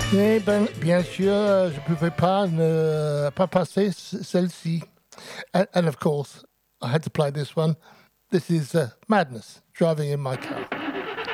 Eh ben, bien sûr, je pouvais pas ne pas passer celle-ci. And of course, I had to play this one. This is Madness, Driving in My Car.